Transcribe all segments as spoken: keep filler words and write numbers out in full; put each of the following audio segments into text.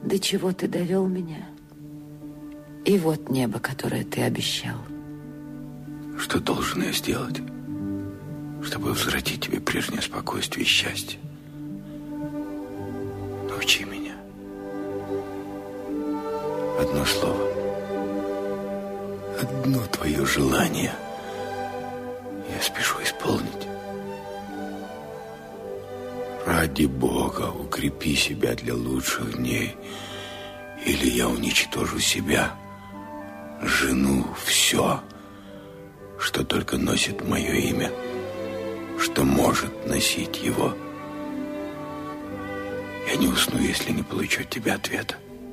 До чего ты довел меня? И вот небо, которое ты обещал. Что должен я сделать, чтобы возвратить тебе прежнее спокойствие и счастье? Научи меня. Одно слово, одно твое желание я спешу исполнить. Ради Бога, укрепи себя для лучших дней, или я уничтожу себя, жену, все, что только носит мое имя, что может носить его. Я не усну, если не получу от тебя ответа.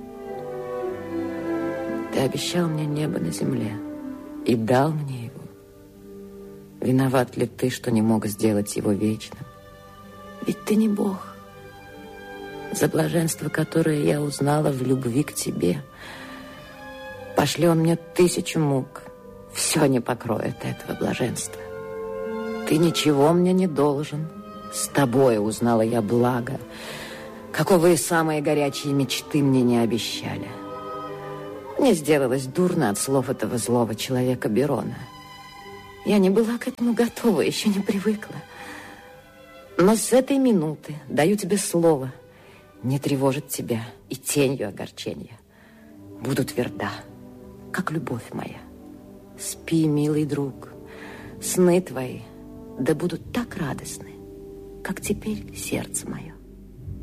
Ты обещал мне небо на земле и дал мне его. Виноват ли ты, что не мог сделать его вечным? Ведь ты не Бог. За блаженство, которое я узнала в любви к тебе, пошли он мне тысячу мук, все не покроет этого блаженства. Ты ничего мне не должен. С тобой узнала я благо, какого и самые горячие мечты мне не обещали. Мне сделалось дурно от слов этого злого человека Берона. Я не была к этому готова, еще не привыкла. Но с этой минуты даю тебе слово не тревожить тебя и тенью огорчения. Буду тверда, как любовь моя. Спи, милый друг, сны твои да будут так радостны, как теперь сердце мое.